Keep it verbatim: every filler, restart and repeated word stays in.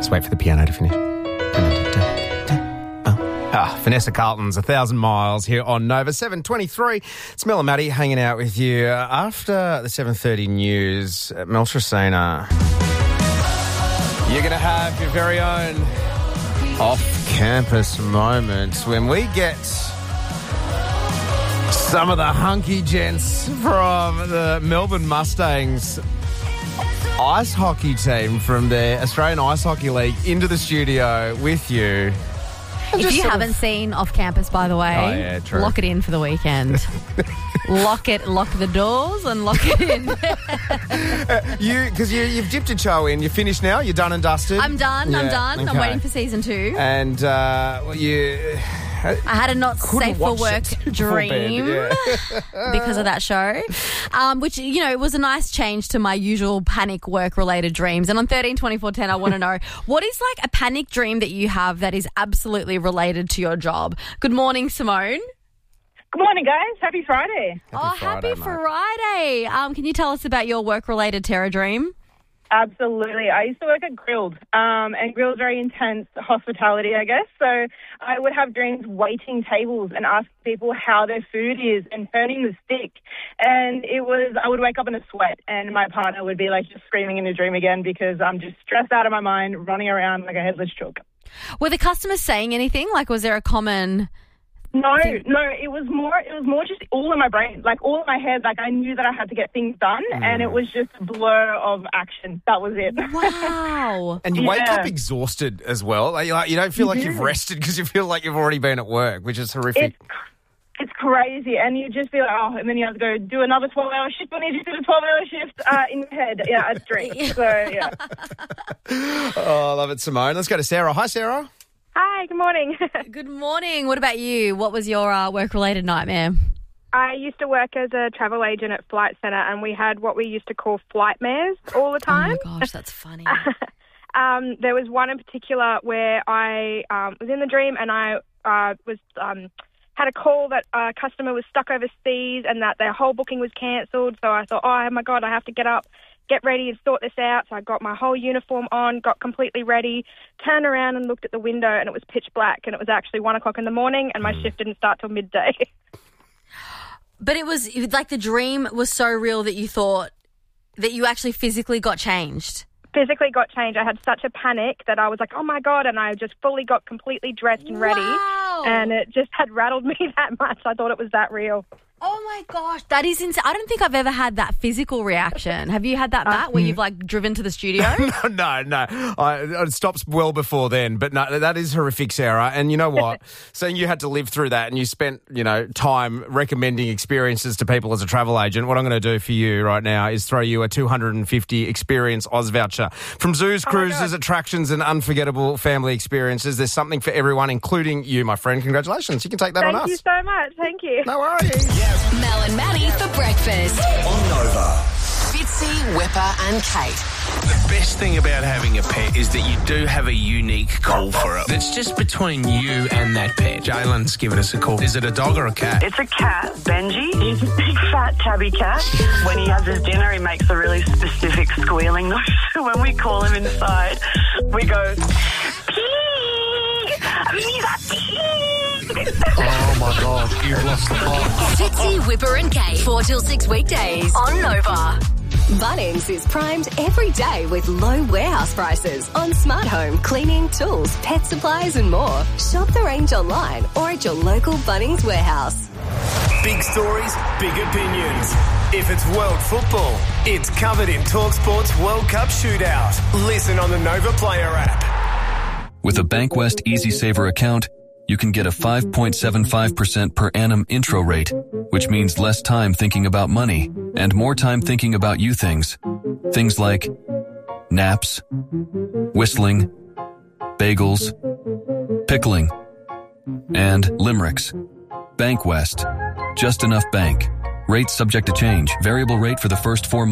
Just wait for the piano to finish. Ah, Vanessa Carlton's A Thousand Miles here on Nova. seven twenty-three. It's Mel and Maddie hanging out with you. After the seven thirty news, Mel Tresina, you're going to have your very own off-campus moment when we get some of the hunky gents from the Melbourne Mustangs ice hockey team from the Australian Ice Hockey League into the studio with you. If you haven't of... seen Off Campus, by the way, oh, yeah, true. lock it in for the weekend. lock it, lock the doors and lock it in. uh, you, because you, you've dipped your toe in. You're finished now? You're done and dusted? I'm done. Yeah, I'm done. okay. I'm waiting for season two. And uh, well, you... I had a not safe for work dream yeah. because of that show, um, which, you know, it was a nice change to my usual panic work-related dreams. And on thirteen twenty-four ten, I want to know, what is like a panic dream that you have that is absolutely related to your job? Good morning, Simone. Good morning, guys. Happy Friday. Happy oh, Friday, happy mate. Friday. Um, can you tell us about your work-related terror dream? Absolutely. I used to work at Grilled, um, and Grilled's very intense hospitality, I guess. So I would have dreams waiting tables and asking people how their food is and turning the stick. And it was, I would wake up in a sweat, and my partner would be like just screaming in a dream again because I'm just stressed out of my mind, running around like a headless chook. Were the customers saying anything? Like, was there a common... No, no, it was more, it was more just all in my brain, like all in my head. Like I knew that I had to get things done mm. and it was just a blur of action. That was it. Wow. And you yeah. wake up exhausted as well. Like, you don't feel like you you've rested because you feel like you've already been at work, which is horrific. It's, it's crazy. And you just feel like, oh, and then you have to go do another twelve-hour shift when you just do a twelve-hour shift uh, in your head. Yeah, a drink. So, yeah. Oh, I love it, Simone. Let's go to Sarah. Hi, Sarah. Hi, good morning. Good morning. What about you? What was your uh, work-related nightmare? I used to work as a travel agent at Flight Centre, and we had what we used to call flight mares all the time. Oh, my gosh, that's funny. um, there was one in particular where I um, was in the dream and I uh, was um, had a call that a customer was stuck overseas and that their whole booking was cancelled. So I thought, oh, my God, I have to get up, get ready and sort this out. So I got my whole uniform on, got completely ready, turned around and looked at the window and it was pitch black and it was actually one o'clock in the morning and my shift didn't start till midday. But it was like the dream was so real that you thought that you actually physically got changed. Physically got changed. I had such a panic that I was like, oh, my God, and I just fully got completely dressed and ready. Wow. And it just had rattled me that much. I thought it was that real. Oh, my gosh. That is insane. I don't think I've ever had that physical reaction. Have you had that, Matt, uh, where you've, like, driven to the studio? no, no, no. I, it stops well before then. But, no, that is horrific, Sarah. And you know what? Saying you had to live through that and you spent, you know, time recommending experiences to people as a travel agent, what I'm going to do for you right now is throw you a two hundred fifty experience Oz voucher. From zoos, cruises, oh attractions and unforgettable family experiences, there's something for everyone, including you, my friend. Congratulations. You can take that Thank on us. Thank you so much. Thank you. No worries. Yeah. Mel and Maddie for breakfast. On Nova. Fitzy, Whipper and Kate. The best thing about having a pet is that you do have a unique call for it. It's just between you and that pet. Jalen's given us a call. Is it a dog or a cat? It's a cat, Benji. He's a big fat tabby cat. When he has his dinner, he makes a really specific squealing noise. When we call him inside, we go, pig! He's a pig! Oh, my God. You've lost the plot. Fitzy, Whipper and Kate. four till six weekdays on Nova. Bunnings is primed every day with low warehouse prices on smart home, cleaning, tools, pet supplies and more. Shop the range online or at your local Bunnings warehouse. Big stories, big opinions. If it's world football, it's covered in TalkSport's World Cup Shootout. Listen on the Nova Player app. With a Bankwest Easy Saver account, you can get a five point seven five percent per annum intro rate, which means less time thinking about money and more time thinking about you things. Things like naps, whistling, bagels, pickling, and limericks. Bankwest. Just enough bank. Rates subject to change. Variable rate for the first four months.